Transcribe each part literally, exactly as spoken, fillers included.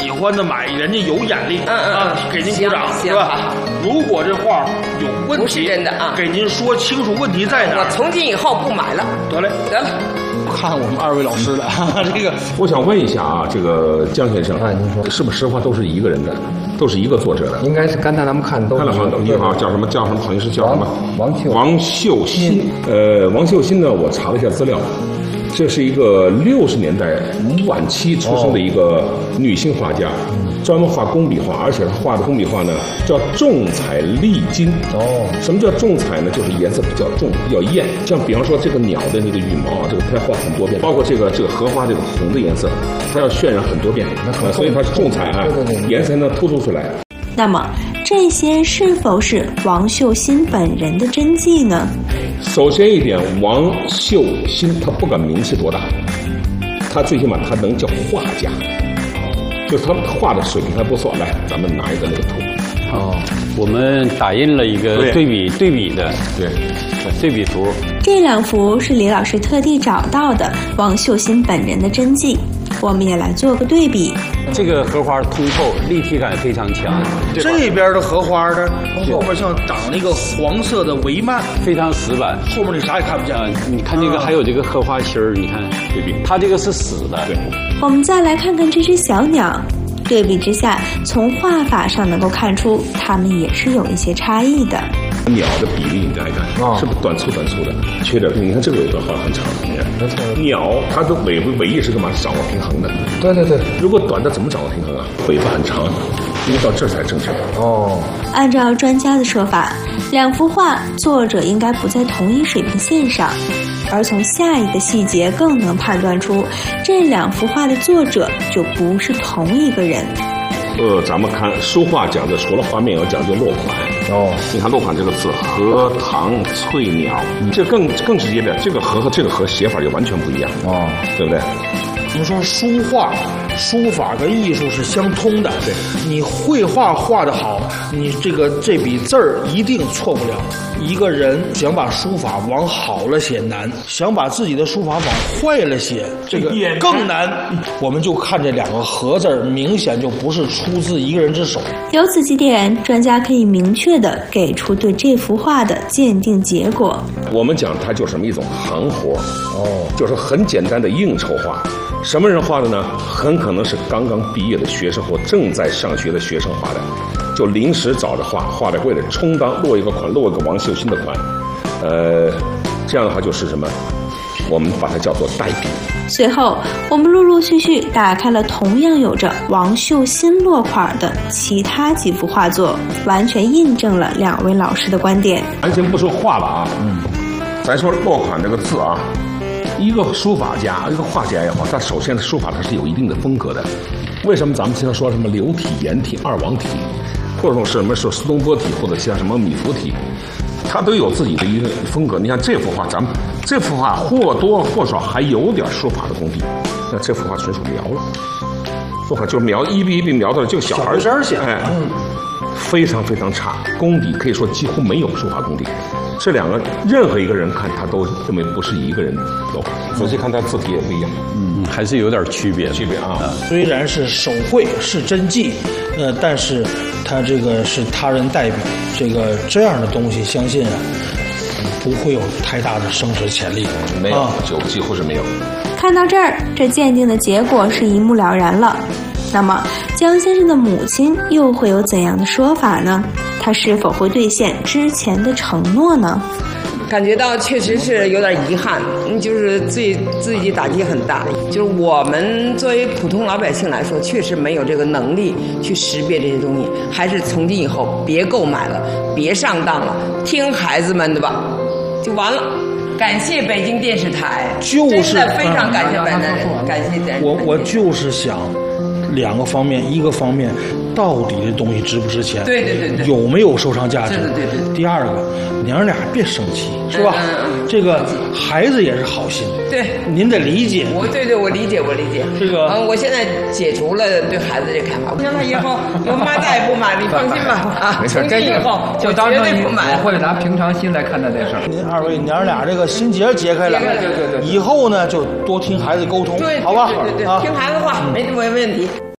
喜欢的买，人家有眼力， 嗯嗯啊，给您鼓掌，是吧？如果这画有问题， 不是真的啊， 给您说清楚问题在哪。 我从今以后不买了。 得嘞， 得了。 看我们二位老师的这个， 我想问一下啊，这个江先生， 啊，您说是不是实话都是一个人的，都是一个作者的？ 应该是刚才咱们看都看了好像你好叫什么叫什么，好像是叫什么王秀王秀新。呃，王秀新呢，我查了一下资料。这是一个六十年代晚期出生的一个女性画家，专门画工笔画，而且她画的工笔画呢叫重彩丽金。 哦， 什么叫重彩呢？就是颜色比较重，比较艳。像比方说这个鸟的那个羽毛啊，这个她要画很多遍，包括这个这个荷花这个红的颜色，她要渲染很多遍，呃、所以它是重彩啊，颜色呢突出出来。 那么这些是否是王秀新本人的真迹呢？ 首先一点，王秀新他不管名气多大，他最起码他能叫画家，就是他画的水平还不错。来，咱们拿一个那个图。 哦，我们打印了一个对比对比的对对比图。 这两幅是李老师特地找到的王秀新本人的真迹，我们也来做个对比。 这个荷花通透，立体感非常强。 这边的荷花呢，后边像长那个黄色的帷幔， 非常死板， 后面你啥也看不见。 啊，你看这个还有这个荷花心儿，你看对比，它这个是死的。 对。 我们再来看看这只小鸟，对比之下，从画法上能够看出，它们也是有一些差异的。 鸟的比例你再看，哦、是不是短粗短粗的？缺点，你看这个尾巴好像很长，你看。没错。鸟它的尾巴尾翼是干嘛？掌握平衡的。 对对对。 如果短的怎么掌握平衡啊？尾巴很长，因为到这儿才正确。 哦。 按照专家的说法，两幅画作者应该不在同一水平线上，而从下一个细节更能判断出这两幅画的作者就不是同一个人。 呃，咱们看书画讲的，除了画面，要讲究落款。哦，你看落款这个字，荷塘翠鸟，嗯、这更更直接的，这个荷和这个荷写法就完全不一样。哦，对不对？ 我们说书画、书法跟艺术是相通的。对，你绘画画得好，你这个这笔字儿一定错不了。一个人想把书法往好了写难，想把自己的书法往坏了写，这个更难。我们就看这两个荷字，明显就不是出自一个人之手。 由此几点，专家可以明确地给出对这幅画的鉴定结果。 我们讲它就是什么一种行活，哦，就是很简单的应酬画。什么人画的呢？很可能是刚刚毕业的学生或正在上学的学生画的，就临时找着画，画的为了充当落一个款，落一个王秀新的款，呃，这样的话就是什么？我们把它叫做代笔。 随后，我们陆陆续续打开了同样有着王秀新落款的其他几幅画作，完全印证了两位老师的观点。 咱先不说画了啊，嗯，咱说落款这个字啊。一个书法家，一个画家也好，他首先的书法它是有一定的风格的。为什么咱们经常说什么流体、颜体、二王体，或者说是什么说苏东坡体，或者像什么米芾体，它都有自己的一个风格。你看这幅画，咱们这幅画或多或少还有点书法的功底，那这幅画纯属描了，书法就是描一笔一笔描的，就小孩小写， 哎，嗯，非常非常差，功底可以说几乎没有书法功底。这两个任何一个人看他都认为不是一个人有，仔细看他字体也不一样， 嗯，还是有点区别区别啊。 虽然是手绘是真迹，呃，但是他这个是他人代笔，这个这样的东西，相信啊不会有太大的升值潜力， 没有，就几乎是没有。 看到这儿，这鉴定的结果是一目了然了。那么，江先生的母亲又会有怎样的说法呢？他是否会兑现之前的承诺呢？ 感觉到确实是有点遗憾，就是自己自己打击很大。就是我们作为普通老百姓来说，确实没有这个能力去识别这些东西，还是从今以后别购买了，别上当了，听孩子们的吧，就完了。感谢北京电视台， 就是真的非常感谢本人，感谢咱。 我我就是想两个方面，一个方面到底这东西值不值钱， 对对对对， 有没有收藏价值， 对对对。 第二个，娘俩别生气，是吧？ 嗯嗯嗯、 这个孩子也是好心， 对， 您得理解。 我对对，我理解，我理解。 这个， 嗯，我现在解除了对孩子这看法，让他以后有妈再也不买，你放心吧。啊， 没事， 从今以后就当成绝对不买。 我会拿平常心来看待这事儿。 您二位娘俩这个心结解开了， 对对对对， 以后呢就多听孩子沟通， 对， 好吧？ 对对对， 啊、 听孩子话，没没问题。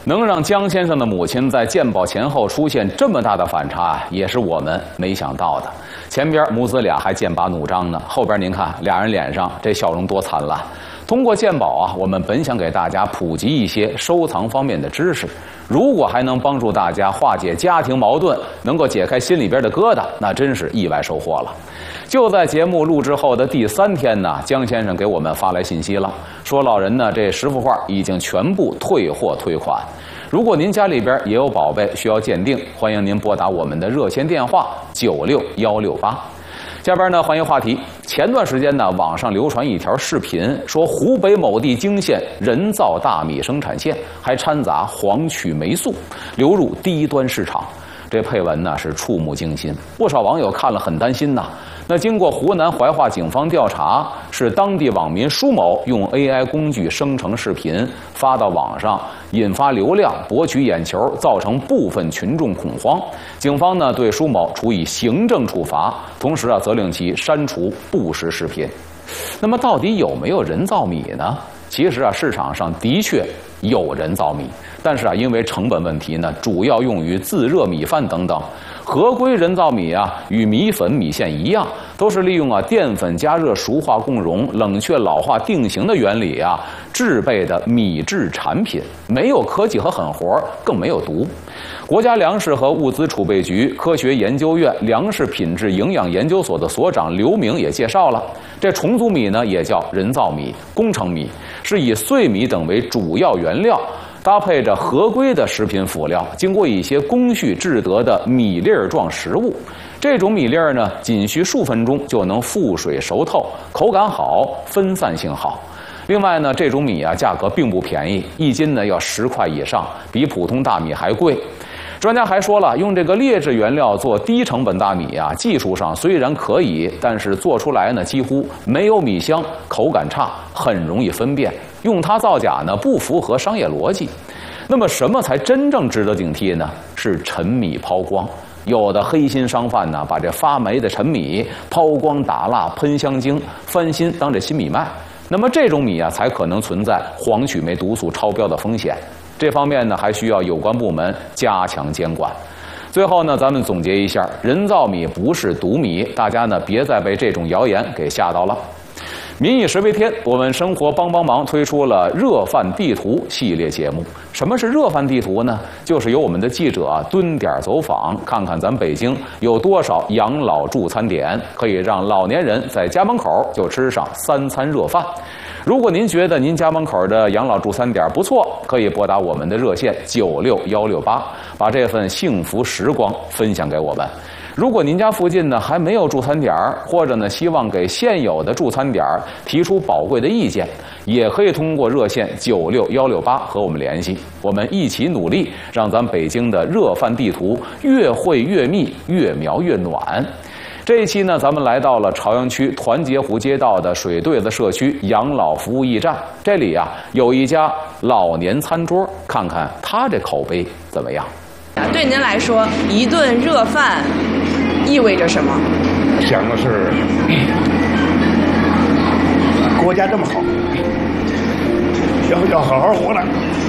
能让江先生的母亲在健保前后出现这么大的反差，也是我们没想到的。前边母子俩还剑拔弩张呢，后边您看俩人脸上这笑容多灿烂。通过健保啊，我们本想给大家普及一些收藏方面的知识，如果还能帮助大家化解家庭矛盾，能够解开心里边的疙瘩，那真是意外收获了。就在节目录制后的第三天呢，江先生给我们发来信息了，说老人呢这十幅画已经全部退货退款。如果您家里边也有宝贝需要鉴定，欢迎您拨打我们的热线电话九六幺六八。下边呢，欢迎话题。前段时间呢，网上流传一条视频，说湖北某地惊现人造大米生产线，还掺杂黄曲霉素，流入低端市场。这配文呢是触目惊心，不少网友看了很担心呐。那经过湖南怀化警方调查，是当地网民舒某用 A I 工具生成视频发到网上，引发流量，博取眼球，造成部分群众恐慌。警方呢对舒某处以行政处罚，同时啊责令其删除不实视频。那么到底有没有人造米呢？其实啊市场上的确有人造米，但是啊因为成本问题呢，主要用于自热米饭等等。合规人造米啊，与米粉、米线一样，都是利用啊淀粉加热、熟化、共溶、冷却、老化、定型的原理啊制备的米制产品，没有科技和狠活，更没有毒。国家粮食和物资储备局科学研究院粮食品质营养研究所的所长刘明也介绍了，这重组米呢也叫人造米、工程米，是以碎米等为主要原料，搭配着合规的食品辅料，经过一些工序制得的米粒儿状食物。这种米粒儿呢，仅需数分钟就能覆水熟透，口感好，分散性好。另外呢，这种米啊价格并不便宜，一斤呢要十块以上，比普通大米还贵。专家还说了，用这个劣质原料做低成本大米啊，技术上虽然可以，但是做出来呢几乎没有米香，口感差，很容易分辨。用它造假呢，不符合商业逻辑。那么什么才真正值得警惕呢？是陈米抛光。有的黑心商贩呢，把这发霉的陈米抛光打蜡、喷香精、翻新当这新米卖。那么这种米啊，才可能存在黄曲霉毒素超标的风险。这方面呢，还需要有关部门加强监管。最后呢，咱们总结一下，人造米不是毒米，大家呢别再被这种谣言给吓到了。民以食为天，我们生活帮帮忙推出了热饭地图系列节目。什么是热饭地图呢？就是由我们的记者啊蹲点走访，看看咱北京有多少养老助餐点，可以让老年人在家门口就吃上三餐热饭。如果您觉得您家门口的养老助餐点不错，可以拨打我们的热线九六幺六八，把这份幸福时光分享给我们。如果您家附近呢还没有助餐点，或者呢希望给现有的助餐点提出宝贵的意见，也可以通过热线九六幺六八和我们联系。我们一起努力，让咱北京的热饭地图越绘越密，越描越暖。这一期呢，咱们来到了朝阳区团结湖街道的水对子社区养老服务驿站，这里啊有一家老年餐桌，看看它这口碑怎么样。 对您来说，一顿热饭意味着什么？ 想的是国家这么好，要要好好活着，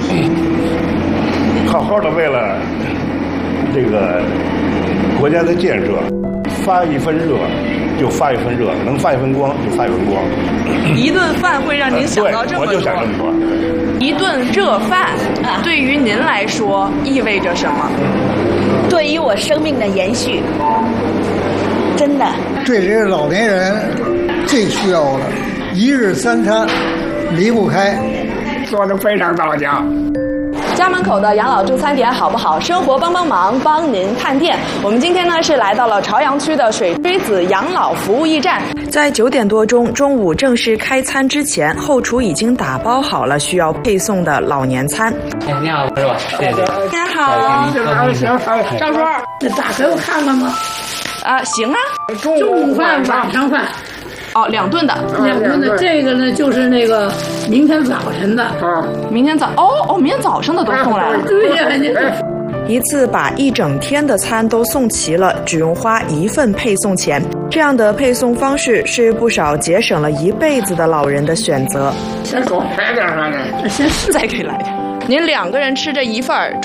好好的为了这个国家的建设发一份热就发一份热，能发一份光就发一份光。 一顿饭会让您想到这么多。 我就想这么说。 一顿热饭对于您来说意味着什么？ 对于我生命的延续，真的。 这是老年人最需要的，一日三餐离不开， 做得非常到家。 家门口的养老助餐点好不好？生活帮帮忙，帮您看店。我们今天呢是来到了朝阳区的水堆子养老服务驿站。在九点多钟，中午正式开餐之前，后厨已经打包好了需要配送的老年餐。 哎，你好，是吧？谢谢。 您好， 赵叔，那打给我看看吧。 啊，行啊。 中午饭、晚上饭。 哦，两顿的， 两顿的。这个呢，就是那个明天早晨的。 啊，明天早哦哦，明天早上的都送来了。 对呀，你。 一次把一整天的餐都送齐了，只用花一份配送钱。这样的配送方式是不少节省了一辈子的老人的选择。 先给我来点啥呢？先再给来点。 您两个人吃这一份儿，